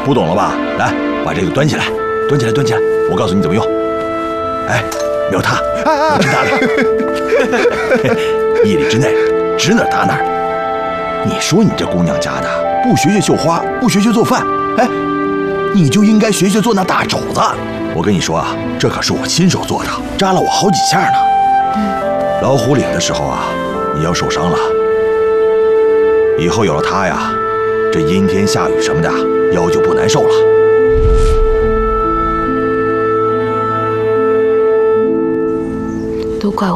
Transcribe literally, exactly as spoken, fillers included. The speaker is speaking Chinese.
不懂了吧？来，把这个端起来，端起来，端起来，我告诉你怎么用。哎，没有它，我知道了。一里之内，指哪打哪。你说你这姑娘家的，不学学绣花，不学学做饭，哎，你就应该学学做那大肘子。我跟你说啊，这可是我亲手做的，扎了我好几下呢。嗯、老虎岭的时候啊，你要受伤了。以后有了它呀，这阴天下雨什么的，腰就不难受了。 都怪我